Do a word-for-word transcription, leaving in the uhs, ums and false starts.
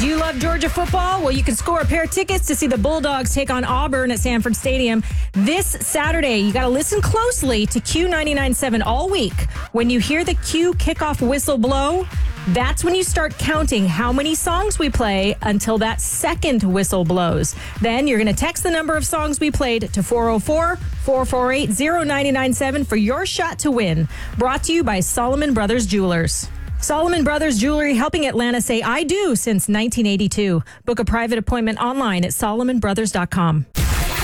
Do you love Georgia football? Well, you can score a pair of tickets to see the Bulldogs take on Auburn at Sanford Stadium this Saturday. You got to listen closely to Q ninety-nine point seven all week. When you hear the Q kickoff whistle blow, that's when you start counting how many songs we play until that second whistle blows. Then you're going to text the number of songs we played to four oh four, four four eight, oh nine nine seven for your shot to win. Brought to you by Solomon Brothers Jewelers. Solomon Brothers Jewelry, helping Atlanta say I do since nineteen eighty-two. Book a private appointment online at solomon brothers dot com.